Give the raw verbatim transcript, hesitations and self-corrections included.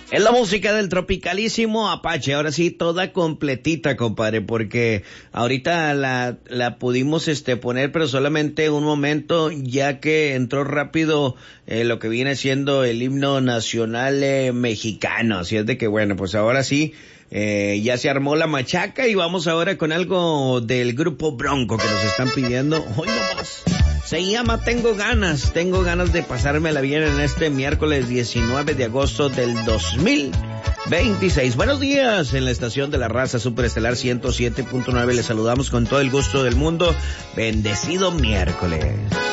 Es la música del tropicalísimo Apache, ahora sí, toda completita, compadre, porque ahorita la, la pudimos este poner, pero solamente un momento, ya que entró rápido eh, lo que viene siendo el himno nacional eh, mexicano, así es de que bueno, pues ahora sí, eh, ya se armó la machaca y vamos ahora con algo del grupo Bronco que nos están pidiendo, hoy nomás. Se llama Tengo Ganas, tengo ganas de pasármela bien en este miércoles diecinueve de agosto del dos mil veintiséis. Buenos días en la estación de la raza superestelar ciento siete punto nueve. Les saludamos con todo el gusto del mundo. Bendecido miércoles.